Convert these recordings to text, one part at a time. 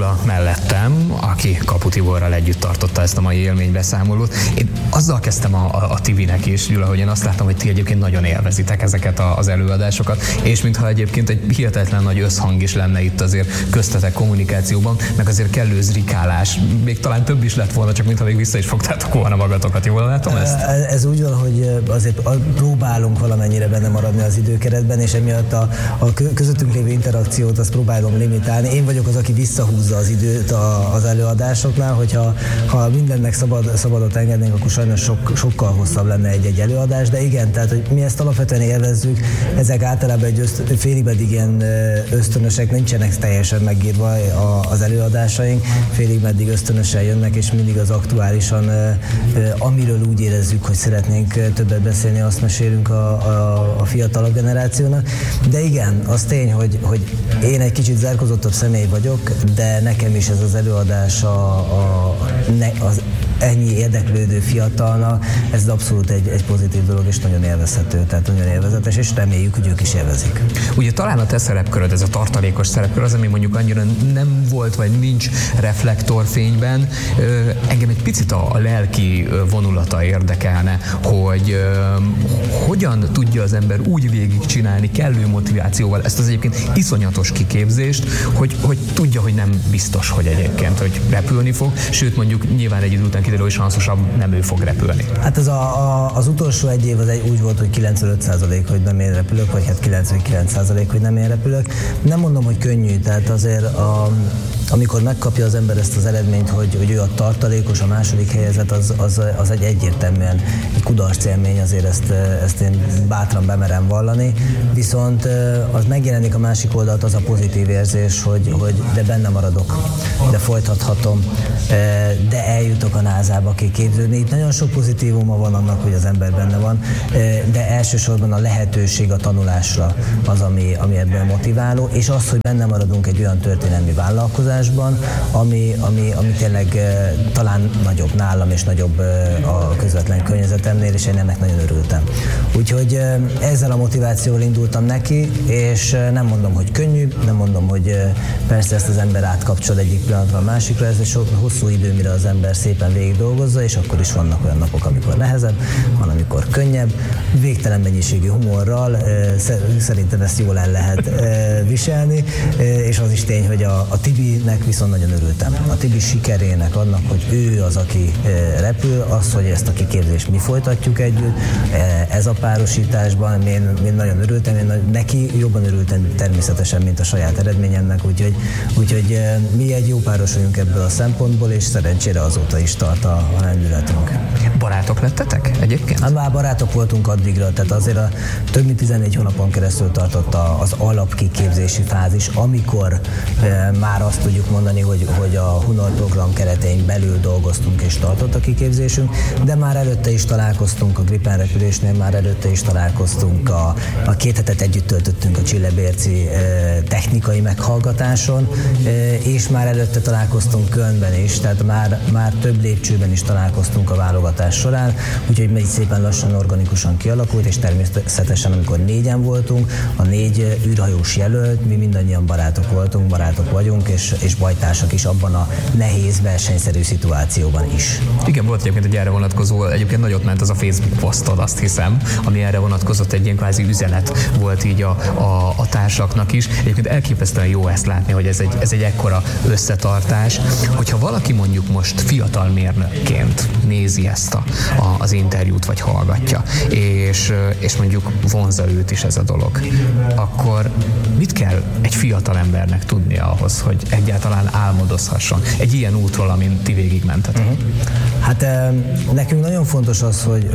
Gyula mellettem, aki Kapu Tiborral együtt tartotta ezt a mai élménybeszámolót. Én azzal kezdtem a Tibinek is, Gyula, hogy én azt láttam, hogy ti egyébként nagyon élvezitek ezeket az előadásokat, és mintha egyébként egy hihetetlen nagy összhang is lenne itt azért köztetek kommunikációban, meg azért kellő zrikálás. Még talán több is lett volna, csak mintha még vissza is fogtátok volna magatokat. Jól látom ezt? Ez úgy van, hogy azért próbálunk valamennyire benne maradni az időkeretben, és emiatt a közöttünk lévő interakciót azt próbálom limitálni. Én vagyok az, aki visszahúzza az időt az előadásoknál, hogyha mindennek szabadot engednénk, akkor sajnos sokkal hosszabb lenne egy előadás, de igen, tehát hogy mi ezt alapvetően élvezzük, ezek általában félig meddig ilyen ösztönösek, nincsenek teljesen megírva az előadásaink, félig meddig ösztönösen jönnek, és mindig az aktuálisan, amiről úgy érezzük, hogy szeretnénk többet beszélni, azt mesélünk a fiatalabb generációnak. De igen, az tény, hogy én egy kicsit zárkozottabb személy vagyok, de nekem is ez az előadás az ennyi érdeklődő fiatalnak, ez abszolút egy pozitív dolog, és nagyon élvezhető, tehát nagyon élvezetes, és reméljük, hogy ők is élvezik. Ugye talán a te szerepköröd, ez a tartalékos szerepkör, az, ami mondjuk annyira nem volt, vagy nincs reflektorfényben. Engem egy picit a lelki vonulata érdekelne, hogy hogyan tudja az ember úgy végigcsinálni kellő motivációval ezt az egyébként iszonyatos kiképzést, hogy tudja, hogy nem biztos, hogy egyébként, hogy repülni fog, sőt mondjuk nyilván egy idő után kiderül, hogy sanszosabb nem ő fog repülni. Hát ez az utolsó egy év az úgy volt, hogy 95% hogy nem én repülök, vagy hát 99% hogy nem én repülök. Nem mondom, hogy könnyű, tehát azért amikor megkapja az ember ezt az eredményt, hogy ő a tartalékos, a második helyezett, az egy egyértelműen egy kudarc élmény, azért ezt én bátran bemerem vallani, viszont az megjelenik a másik oldalt, az a pozitív érzés, hogy de benne maradok, de folytathatom, de eljutok a NASA-ba kiképződni. Itt nagyon sok pozitívuma van annak, hogy az ember benne van, de elsősorban a lehetőség a tanulásra az, ami ebben motiváló, és az, hogy benne maradunk egy olyan történelmi vállalkozásban, ami tényleg talán nagyobb nálam, és nagyobb a közvetlen környezetemnél, és én ennek nagyon örültem. Úgyhogy ezzel a motivációval indultam neki, és nem mondom, hogy könnyű, nem mondom, hogy persze ezt az ember átkapcsol egyik pillanatra a másikra, ez egy hosszú idő, mire az ember szépen végig dolgozza, és akkor is vannak olyan napok, amikor nehezebb, van, amikor könnyebb, végtelen mennyiségű humorral, szerintem ezt jól el lehet viselni, és az is tény, hogy a Tibinek viszont nagyon örültem. A Tibi sikerének, annak, hogy ő az, aki repül, az, hogy ezt a kiképzést mi folytatjuk együtt, ez a párosításban, én nagyon örültem, neki jobban örültem természetesen, mint a saját eredményemnek, úgyhogy mi egy jó páros vagyunk ebből a szempontból, és szerencsére azóta is tart a lendületünk. Barátok lettetek egyébként? Hát már barátok voltunk addigra, tehát azért több mint 14 hónapon keresztül tartott az alapkiképzési fázis, amikor már azt tudjuk mondani, hogy a Hunor program keretein belül dolgoztunk és tartott a kiképzésünk, de már előtte is találkoztunk a Gripen repülésnél, már előtte is találkoztunk, a 2 hetet együtt töltöttünk a Csillebérci technikai meghallgatáson, és már előtte találkoztunk Kölnben is, tehát már több lépcsőben is találkoztunk a válogatás során, úgyhogy így szépen lassan organikusan kialakult, és természetesen amikor 4-en voltunk, a 4 űrhajós jelölt, mi mindannyian barátok vagyunk, és bajtársak is abban a nehéz versenyszerű szituációban is. Igen, volt egyébként egy erre vonatkozó, egyébként nagyot ment az a Facebook posztod, azt hiszem, ami erre vonatkozott, egy ilyen kvázi üzenet volt így a társaknak is. Egyébként elképesztően jó ezt látni, hogy ez egy ekkora összetartás. Hogyha valaki mondjuk most fiatal mérnökként nézi ezt az interjút, vagy hallgatja, és mondjuk vonzza őt is ez a dolog, akkor mit kell egy fiatal embernek tudnia ahhoz, hogy egyáltalán álmodozhasson egy ilyen útról, amin ti végigmentetek? Hát nekünk nagyon fontos az, hogy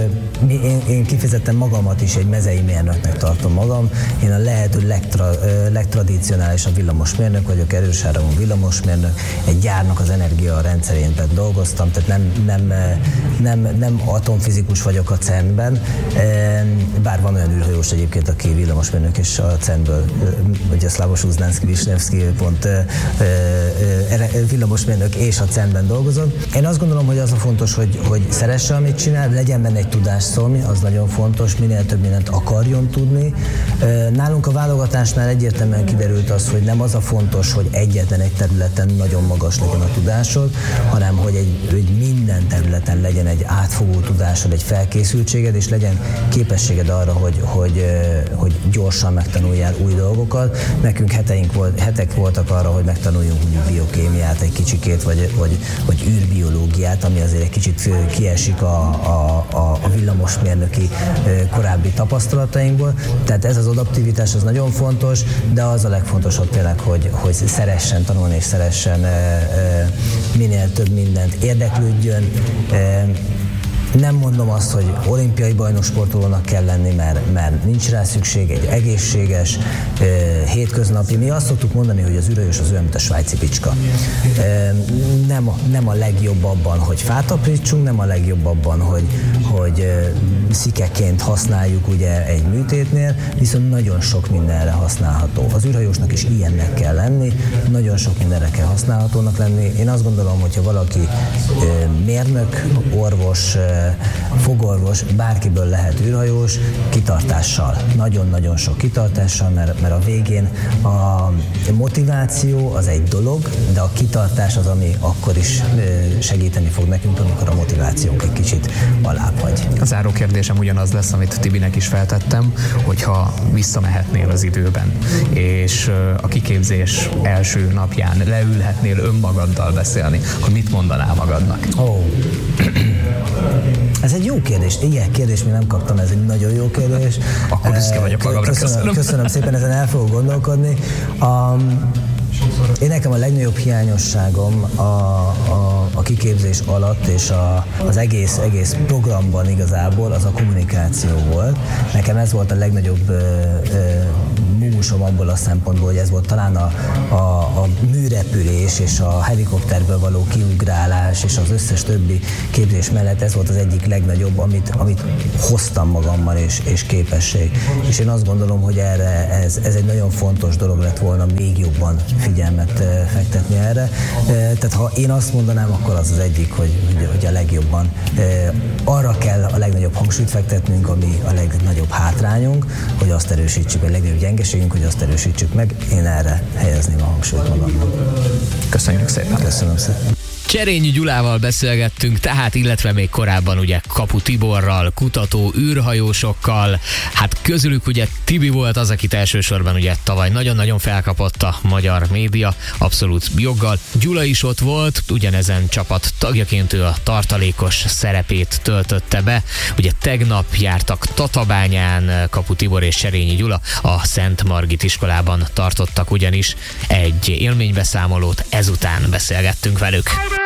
én kifejezetten magamat is egy mezei mérnöknek tartom magam. Én a lehető legtradicionálisabb villamosmérnök vagyok, erősáramú villamosmérnök. Egy gyárnak az energia rendszerén dolgoztam, tehát nem nem atomfizikus vagyok a CERN-ben, bár van olyan űrhajós egyébként, aki villamosmérnök és a CERN-ből, ugye Szlavos Uznánszky-Vishnevszky pont villamosmérnök és a CERN-ben dolgozott. Én azt gondolom, hogy az a fontos, hogy szeresse, amit csinál, legyen benne egy tudásszalmi, az nagyon fontos, minél több mindent akarjon tudni. Nálunk a válogatásnál egyértelműen kiderült az, hogy nem az a fontos, hogy egyetlen egy területen nagyon magas legyen a tudásod, hanem hogy minden területen legyen egy átfogó tudásod, egy felkészültséged, és legyen képességed arra, hogy gyorsan megtanuljál új dolgokat. Nekünk hetek voltak arra, hogy megtanuljunk biokémiát egy kicsikét, vagy űrbiológiát, ami azért egy kicsit kiesik a villamosmérnöki korábbi tapasztalatainkból. Tehát ez az adaptivitás az nagyon fontos, de az a legfontosabb tényleg, hogy szeressen tanulni és szeressen minél több mindent, érdeklődjön. Nem mondom azt, hogy olimpiai bajnoksportolónak kell lenni, mert nincs rá szükség, egy egészséges, hétköznapi. Mi azt szoktuk mondani, hogy az űrhajós az olyan, mint a svájci bicska. Nem a legjobb abban, hogy fát aprítsunk, nem a legjobb abban, hogy szikeként használjuk ugye egy műtétnél, viszont nagyon sok mindenre használható. Az űrhajósnak is ilyennek kell lenni, nagyon sok mindenre kell használhatónak lenni. Én azt gondolom, hogyha valaki mérnök, orvos, fogorvos, bárkiből lehet űrhajós, kitartással. Nagyon-nagyon sok kitartással, mert a végén a motiváció az egy dolog, de a kitartás az, ami akkor is segíteni fog nekünk, amikor a motivációnk egy kicsit alább hagy. A záró kérdésem ugyanaz lesz, amit Tibinek is feltettem, hogyha visszamehetnél az időben, és a kiképzés első napján leülhetnél önmagaddal beszélni, akkor mit mondanál magadnak? Ez egy jó kérdés. Ilyen kérdést még nem kaptam, ez egy nagyon jó kérdés. Akkor büszke vagyok magamra, köszönöm. Köszönöm szépen, ezen el fogok gondolkodni. Én nekem a legnagyobb hiányosságom a kiképzés alatt és az egész programban igazából az a kommunikáció volt. Nekem ez volt a legnagyobb múmusom abból a szempontból, hogy ez volt talán a műrepülés és a helikopterből való kiugrálás és az összes többi képzés mellett ez volt az egyik legnagyobb, amit hoztam magammal és képesség. És én azt gondolom, hogy erre ez egy nagyon fontos dolog lett volna még jobban figyelmet fektetni erre. Tehát ha én azt mondanám, akkor az az egyik, hogy a legjobban arra kell a legnagyobb hangsúlyt fektetnünk, ami a legnagyobb hátrányunk, hogy azt erősítsük, a legnagyobb gyengeségünk, hogy azt erősítsük meg. Én erre helyezném a hangsúlyt magamnak. Köszönjük szépen. Köszönöm szépen. Cserényi Gyulával beszélgettünk, tehát illetve még korábban ugye Kapu Tiborral, kutató űrhajósokkal. Hát közülük ugye Tibi volt az, akit elsősorban ugye tavaly nagyon-nagyon felkapott a magyar média, abszolút joggal. Gyula is ott volt, ugyanezen csapat tagjaként ő a tartalékos szerepét töltötte be. Ugye tegnap jártak Tatabányán, Kapu Tibor és Cserényi Gyula a Szent Margit iskolában tartottak ugyanis egy élménybeszámolót, ezután beszélgettünk velük.